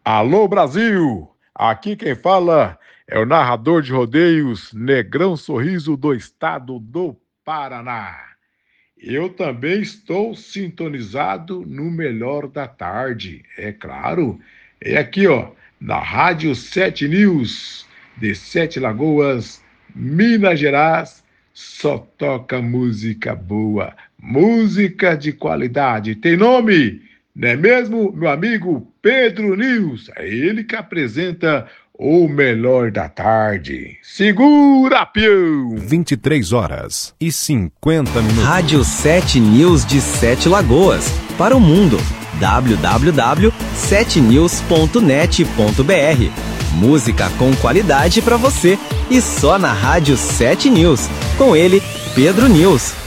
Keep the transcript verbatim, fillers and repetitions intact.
Alô Brasil, aqui quem fala é o narrador de rodeios Negrão Sorriso do estado do Paraná. Eu também estou sintonizado no Melhor da Tarde, é claro. É aqui, ó, na Rádio Sete News, de Sete Lagoas, Minas Gerais, só toca música boa, música de qualidade. Tem nome? Não é mesmo, meu amigo Pedro News? É ele que apresenta o Melhor da Tarde. Segura, peão! vinte e três horas e cinquenta minutos. Rádio Sete News de Sete Lagoas, para o mundo. w w w ponto sete news ponto net ponto b r. Música com qualidade para você e só na Rádio Sete News. Com ele, Pedro News.